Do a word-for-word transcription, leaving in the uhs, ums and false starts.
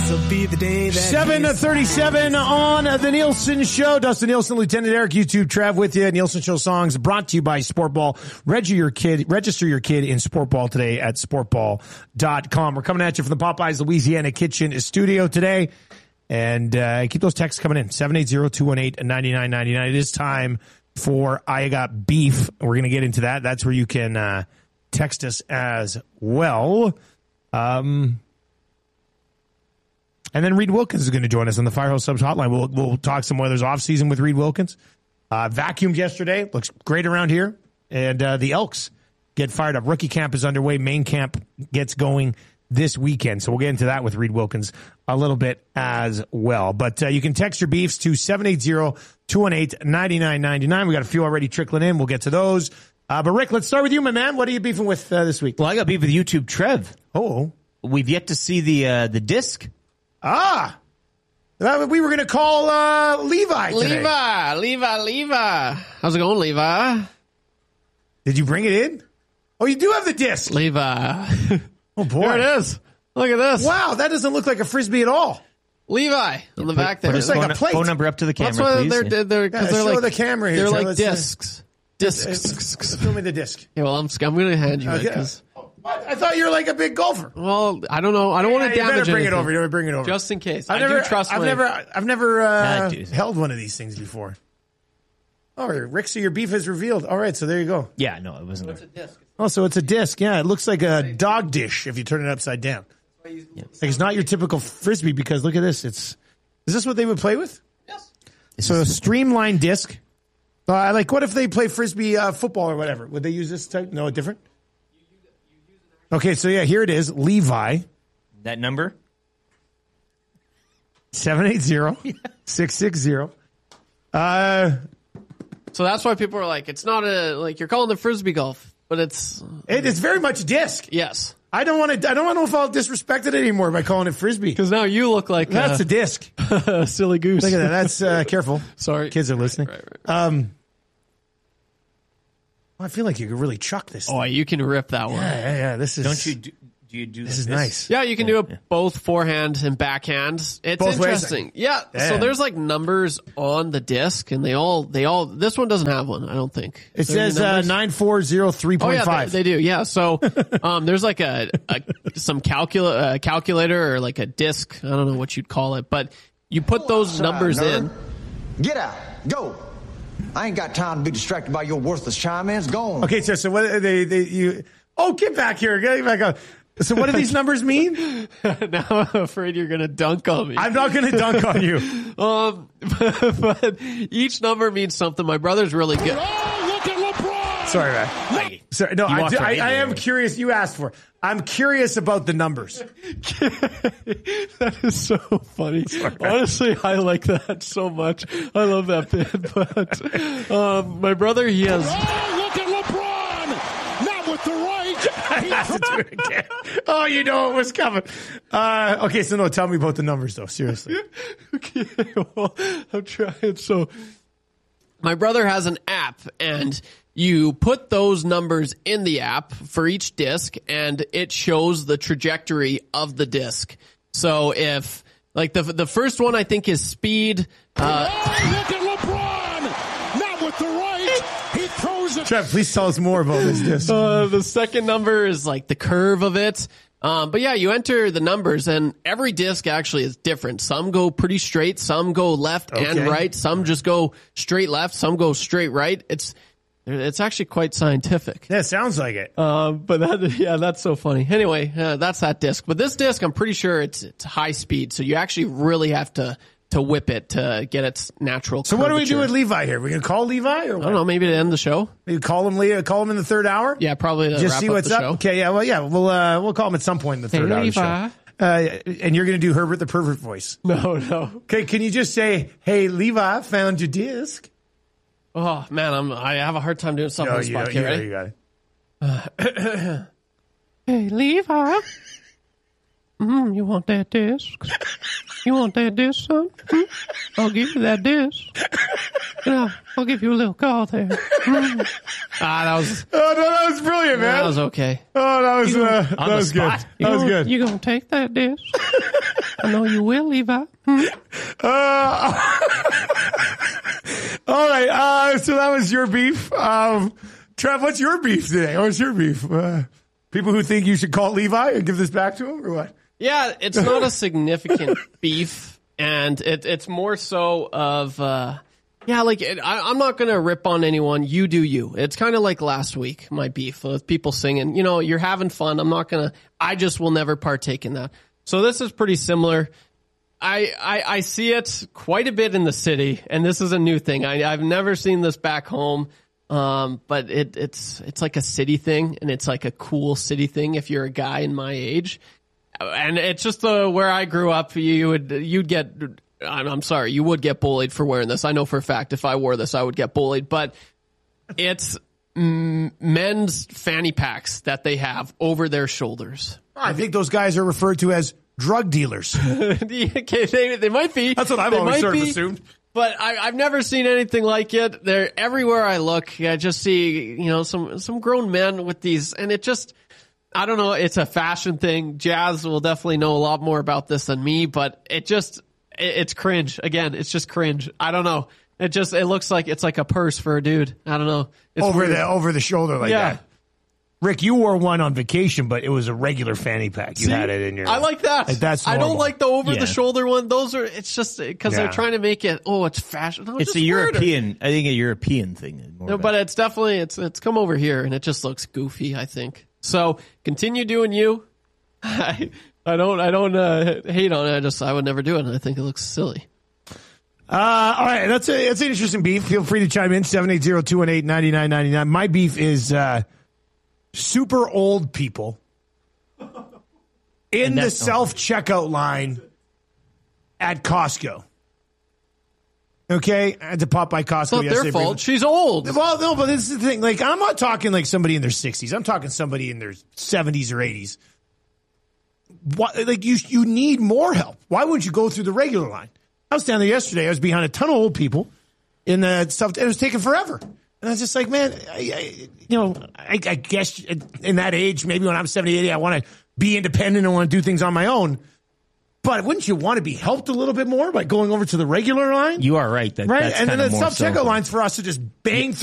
This'll be the day that seven thirty-seven on the Nielsen Show. Dustin Nielsen, Lieutenant Eric, YouTube, Trev with you. Nielsen Show songs brought to you by Sportball. Register your kid, register your kid in Sportball today at sportball dot com. We're coming at you from the Popeyes Louisiana Kitchen studio today. And uh, keep those texts coming in. seven eight zero, two one eight, nine nine nine nine. It is time for I Got Beef. We're going to get into that. That's where you can uh, text us as well. Um... And then Reed Wilkins is going to join us on the Firehouse Subs hotline. We'll we'll talk some weather's off season with Reed Wilkins. Uh, vacuumed yesterday. Looks great around here. And uh, the Elks get fired up. Rookie camp is underway. Main camp gets going this weekend. So we'll get into that with Reed Wilkins a little bit as well. But uh, you can text your beefs to seven eight zero, two one eight, nine nine nine nine. We got a few already trickling in. We'll get to those. Uh, but Rick, let's start with you, my man. What are you beefing with uh, this week? Well, I got beef with YouTube Trev. Oh. We've yet to see the uh, the disc. Ah, that, we were going to call uh, Levi today. Levi, Levi, Levi. How's it going, Levi? Did you bring it in? Oh, you do have the disc. Levi. Oh, boy. Here it is. Look at this. Wow, that doesn't look like a Frisbee at all. Levi on the back there. Put It's like phone, a plate. phone number up to the camera, That's why please. they're, Yeah. they're, Yeah, cause show they're like, the camera here. They're Joe. like Let's, uh, discs. Discs. Show me the disc. Yeah, well, I'm, I'm going to hand you it. Okay. 'Cause- I thought you were like a big golfer. well, I don't know. I don't want Yeah, to you damage better bring anything. it over. You better bring it over. Just in case. I've I never, do trust I've my... never, I've never uh, Nah, dude. held one of these things before. All right, Rick, so your beef is revealed. All right, so there you go. Yeah, no, it wasn't there. disc. Oh, so it's a disc. Yeah, it looks like a dog dish if you turn it upside down. Like it's not your typical Frisbee because look at this. It's is this what they would play with? Yes. So a streamlined disc. Uh, like what if they play Frisbee uh, football or whatever? Would they use this type? No, different? Okay, so yeah, here it is. Levi. That number? seven eight zero, six six zero. Uh, So that's why people are like, it's not a, like, you're calling it Frisbee golf, but it's, it is very much disc. yes. I don't want to. I don't want to know if I'll disrespect it anymore by calling it Frisbee. Because now you look like That's a, a disc. a silly goose. Look at that. That's uh, careful. Sorry. Kids are listening. Right, right, right. Um, I feel like you could really chuck this. Oh, thing. you can rip that one. Yeah, yeah, yeah. This is. Don't you do, do you do This like is nice. Yeah, you can do it both forehand and backhand. It's Both ways? interesting. Yeah. Yeah. So there's like numbers on the disc, and they all they all. This one doesn't have one, I don't think. It Is there any says uh, numbers? nine four zero three Oh point yeah, five. they, they do. Yeah. So um, there's like a, a some calcula uh, calculator or like a disc. I don't know what you'd call it, but you put those numbers in. Get out. Go. I ain't got time to be distracted by your worthless chime-ins. Go on. Okay, so so what they they you? Oh, get back here. Get back up. So what do these numbers mean? Now I'm afraid you're gonna dunk on me. I'm not going to dunk on you. Um, but, but each number means something. My brother's really good. Oh, look at LeBron. Sorry, man. Sorry, no, I, walked do- I, right I into am it. curious. You asked for. it. I'm curious about the numbers. That is so funny. Honestly, I like that so much. I love that bit. But um, my brother, he has. Oh, look at LeBron. Not with the right. I have to do it again. Oh, you know it was coming. Uh, okay, so no, tell me about the numbers, though. Seriously. Okay, well, I'm trying. So, my brother has an app, and you put those numbers in the app for each disc, and it shows the trajectory of the disc. So, if like the the first one, I think is speed. Uh, Oh, look at LeBron. Not with the right. He throws it. Trev, please tell us more about this disc. Uh, the second number is like the curve of it. Um, but yeah, you enter the numbers, and every disc actually is different. Some go pretty straight, some go left and Okay. right, some just go straight left, some go straight right. It's it's actually quite scientific. Yeah, sounds like it. Um, but that yeah, that's so funny. Anyway, uh, that's that disc. But this disc, I'm pretty sure it's it's high speed, so you actually really have to to whip it to get its natural. So what do we do curvature. with Levi here? We gonna call Levi or I what? don't know. Maybe to end the show. Maybe call him Leah. Call him in the third hour. Yeah, probably to Just wrap see up what's the up. show. Okay, yeah, well, yeah, we'll uh, we'll call him at some point in the third Hey, hour of the Levi. show. Uh, and you're gonna do Herbert the pervert voice. No, no. Okay, can you just say, "Hey, Levi, found your disc"? Oh man, I'm I have a hard time doing something on the spot. you, Okay, ready? you got it. Hey, Levi. Mm, you want that disc? You want that disc, son? Hmm? I'll give you that disc. Yeah, I'll give you a little call there. Mm. Ah, that was Oh no, that was brilliant, man. that was okay. Oh, that was uh, that the was good. spot. That was you good. You gonna take that disc? I know you will, Levi. Uh, all right. Uh, so that was your beef. Um, Trev, what's your beef today? What's your beef? Uh, people who think you should call Levi and give this back to him or what? Yeah, it's not a significant beef, and it, it's more so of, uh, yeah, like, it, I, I'm not going to rip on anyone. You do you. It's kind of like last week, my beef with people singing. You know, you're having fun. I'm not going to, I just will never partake in that. So this is pretty similar. I, I, I see it quite a bit in the city, and this is a new thing. I, I've never seen this back home. Um, but it, it's, it's like a city thing, and it's like a cool city thing if you're a guy in my age. And it's just uh, where I grew up. You would, you'd get, I'm, I'm sorry, you would get bullied for wearing this. I know for a fact if I wore this, I would get bullied, but it's mm, men's fanny packs that they have over their shoulders. I think those guys are referred to as drug dealers. Okay, they, they might be. That's what I've They always might sort of be. assumed. But I, I've never seen anything like it. They're everywhere I look. I just see, you know, some some grown men with these, and it just, I don't know. It's a fashion thing. Jazz will definitely know a lot more about this than me, but it just, it, it's cringe. Again, it's just cringe. I don't know. It just, it looks like it's like a purse for a dude. I don't know. It's Over weird. the over the shoulder like Yeah. that. Rick, you wore one on vacation, but it was a regular fanny pack. You See? had it in your. I like that. Like, that's I don't normal. like the over Yeah. the shoulder one. Those are, it's just because Yeah. they're trying to make it, oh, it's fashion. No, It's just a wear it. European. I think a European thing. More No, of but a- it's definitely, it's it's come over here, and it just looks goofy, I think. So continue doing you. I, I don't I don't uh, hate on it. I just I would never do it, and I think it looks silly. Uh, all right, that's a that's an interesting beef. Feel free to chime in seven eight zero, two one eight, nine nine nine nine. My beef is uh, super old people in And the that's- self checkout line at Costco. Okay, I had to pop by Costco It's not yesterday. their fault. briefly. She's old. Well, no, but this is the thing. Like, I'm not talking like somebody in their sixties. I'm talking somebody in their seventies or eighties. What, like, you you need more help. Why wouldn't you go through the regular line? I was down there yesterday. I was behind a ton of old people in the stuff. It was taking forever. And I was just like, man, I, I, you know, I, I guess in that age, maybe when I'm seventy, eighty, I want to be independent and want to do things on my own. But wouldn't you want to be helped a little bit more by going over to the regular line? you are right. That, Right? That's And then kinda the more self-checkout so. lines for us to just bang through.